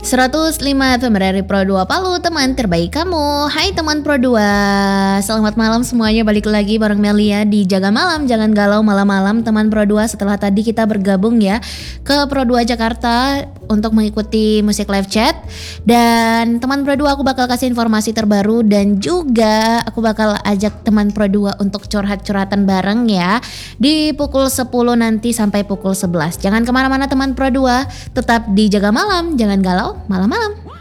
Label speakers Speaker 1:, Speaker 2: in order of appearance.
Speaker 1: 105 FM dari Pro 2 Palu, teman terbaik kamu. Hai teman Pro 2, selamat malam semuanya, balik lagi bareng Melia di Jaga Malam. Jangan galau malam-malam teman Pro 2. Setelah tadi kita bergabung ya ke Pro 2 Jakarta untuk mengikuti musik live chat. Dan teman Pro 2 aku bakal kasih informasi terbaru, dan juga aku bakal ajak teman Pro 2 untuk curhat-curhatan bareng ya di pukul 10 nanti sampai pukul 11. Jangan kemana-mana teman Pro 2, tetap di Jaga Malam, jangan galau malam-malam.